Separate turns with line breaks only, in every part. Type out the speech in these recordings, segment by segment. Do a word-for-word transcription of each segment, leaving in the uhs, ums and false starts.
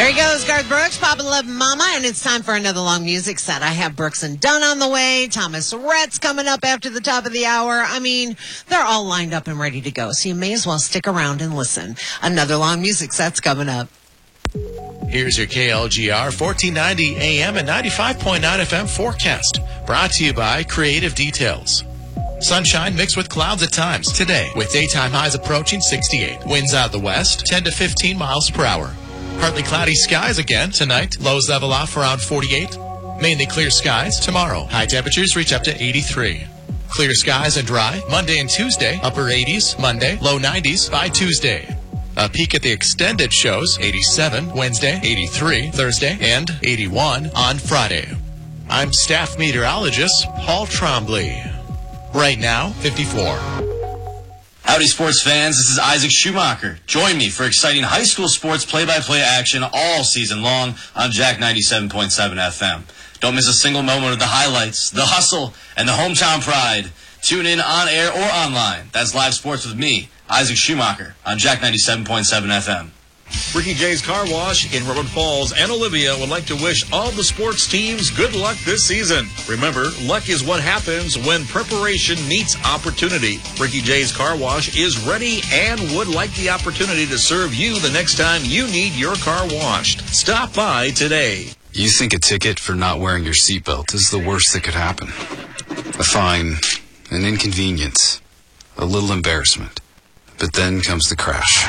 There he goes, Garth Brooks, Papa Love Mama, and it's time for another long music set. I have Brooks and Dunn on the way, Thomas Rhett's coming up after the top of the hour. I mean, they're all lined up and ready to go, so you may as well stick around and listen. Another long music set's coming up.
Here's your K L G R fourteen ninety A M and ninety-five point nine F M forecast, brought to you by Creative Details. Sunshine mixed with clouds at times today, with daytime highs approaching sixty-eight. Winds out the west, ten to fifteen miles per hour. Partly cloudy skies again tonight. Lows level off around forty-eight. Mainly clear skies tomorrow. High temperatures reach up to eighty-three. Clear skies and dry Monday and Tuesday. Upper eighties Monday, low nineties by Tuesday. A peek at the extended shows, eighty-seven Wednesday, eighty-three Thursday, and eighty-one on Friday. I'm staff meteorologist Paul Trombley. Right now, fifty-four.
Howdy, sports fans. This is Isaac Schumacher. Join me for exciting high school sports play-by-play action all season long on Jack ninety-seven point seven F M. Don't miss a single moment of the highlights, the hustle, and the hometown pride. Tune in on air or online. That's live sports with me, Isaac Schumacher, on Jack ninety-seven point seven F M.
Ricky J's Car Wash in Redwood Falls and Olivia would like to wish all the sports teams good luck this season. Remember, luck is what happens when preparation meets opportunity. Ricky J's Car Wash is ready and would like the opportunity to serve you the next time you need your car washed. Stop by today.
You think a ticket for not wearing your seatbelt is the worst that could happen. A fine, an inconvenience, a little embarrassment. But then comes the crash.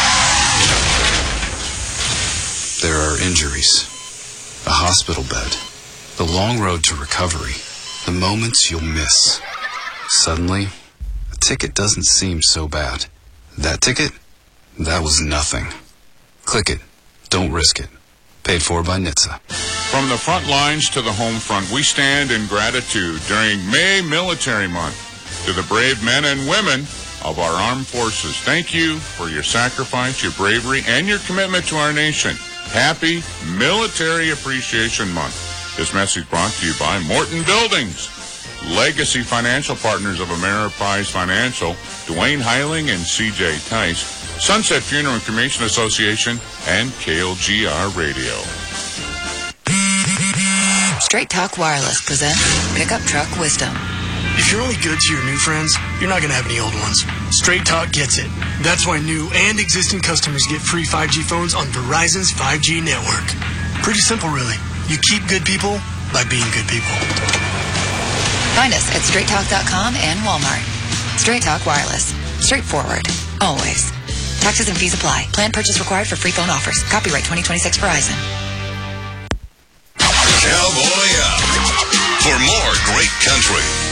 There are injuries, a hospital bed, the long road to recovery, the moments you'll miss. Suddenly, a ticket doesn't seem so bad. That ticket? That was nothing. Click it. Don't risk it. Paid for by N H T S A.
From the front lines to the home front, we stand in gratitude during May Military Month to the brave men and women of our armed forces. Thank you for your sacrifice, your bravery, and your commitment to our nation. Happy Military Appreciation Month. This message brought to you by Morton Buildings, legacy financial partners of Ameriprise Financial, Dwayne Heiling and C J Tice, Sunset Funeral and Cremation Association, and K L G R Radio.
Straight Talk Wireless presents Pickup Truck Wisdom.
If you're only good to your new friends, you're not going to have any old ones. Straight Talk gets it. That's why new and existing customers get free five G phones on Verizon's five G network. Pretty simple, really. You keep good people by being good people.
Find us at straight talk dot com and Walmart. Straight Talk Wireless. Straightforward. Always. Taxes and fees apply. Plan purchase required for free phone offers. Copyright twenty twenty-six Verizon.
Cowboy up for more great country.